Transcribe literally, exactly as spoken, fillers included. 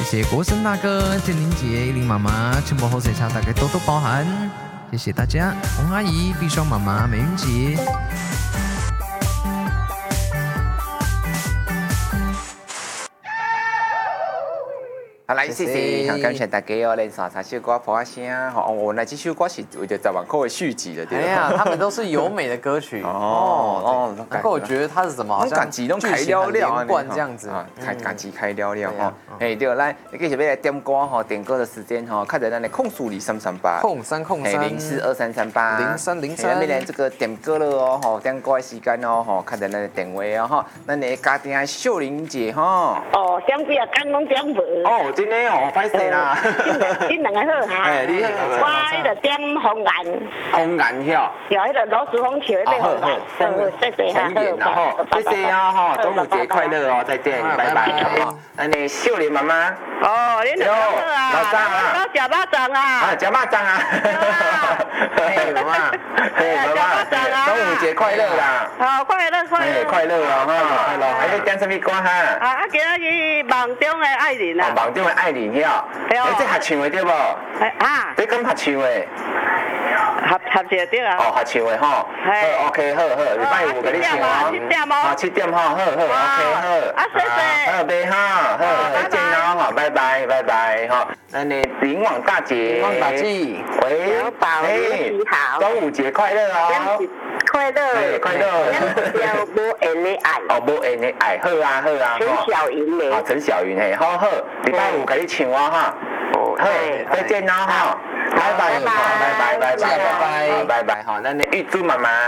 谢国生大哥、建林姐、依林妈妈、全部后水茶大概多多包涵，谢谢大家，洪阿姨、碧霜妈妈、美云姐。 好来，谢谢，很感谢大家哦，连三三首歌播声，吼，我那这首歌是为了十万块的续集的，对哎呀，他们都是优美的歌曲哦哦，难怪我觉得他是什么，好像剧情开了了， 连贯这样子啊，开家己开了了哈，哎对，来，你继续要来点歌哈，点歌的时间哈，看在咱的控诉里三三八， 控三控三零四二三三八零三零三， 咱们这个点歌了哦，吼，点歌的时间哦，吼，看在咱的电话哦，哈，咱的家庭的秀玲姐哈， 哦，点几啊，讲拢点无。 哦，真的哦，歹势啦， 恁两个好哈， 哎，你好， 我迄个点红颜， 红颜晓， 有迄个罗斯风球那边红颜，好，谢谢哈， 好，谢谢啊哈，端午节快乐哦，再见，拜拜哈。那你秀玲妈妈， 哦，恁两个好啊， 老张啊， 我食肉粽啊， 啊，食肉粽啊，嘿妈妈，嘿妈妈，端午节快乐啦， 好，快乐快乐， 快乐哦哈，快乐，还要点什么歌哈？ 啊，啊，今仔日梦中的爱人啊， 梦中的爱人晓，哎，这合唱的对不？ 啊， 这敢合唱的？ 合合唱对啊。 哦，合唱的吼。好 ，OK， 好好，礼拜五给你唱哦。 七点哦。 好，七点吼，好好 ，OK， 好。 啊，谢谢。 好，拜哈，好，再见哦，好，拜拜，拜拜，哈。那你林网大姐。 林网大姐。 喂。 小宝，你好。 端午节快乐哦。 快乐。 哎，快乐。 要无缘的爱。 哦，无缘的爱，好啊，好啊。 陈小云的。 啊，陈小云嘿，好好，礼拜五给你唱哦哈。好，再见哦哈。拜拜，拜拜，拜拜，拜拜，拜拜，好，那你预祝妈妈。